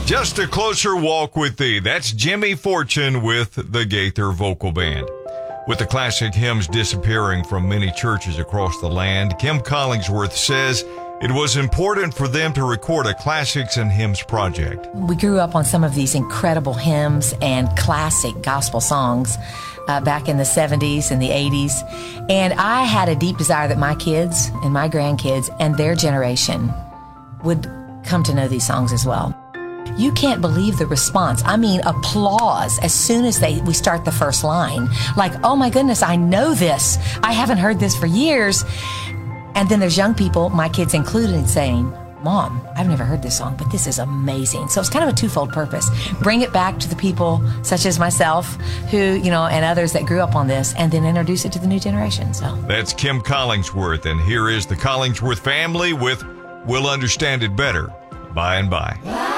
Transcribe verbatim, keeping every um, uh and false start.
Just a Closer Walk with Thee. That's Jimmy Fortune with the Gaither Vocal Band. With the classic hymns disappearing from many churches across the land, Kim Collingsworth says it was important for them to record a Classics and Hymns project. We grew up on some of these incredible hymns and classic gospel songs uh, back in the seventies and the eighties. And I had a deep desire that my kids and my grandkids and their generation would come to know these songs as well. You can't believe the response. I mean, applause as soon as they we start the first line. Like, oh my goodness, I know this. I haven't heard this for years. And then there's young people, my kids included, saying, Mom, I've never heard this song, but this is amazing. So it's kind of a twofold purpose. Bring it back to the people such as myself who, you know, and others that grew up on this, and then introduce it to the new generation. So that's Kim Collingsworth, and here is the Collingsworth family with We'll Understand It Better by and by.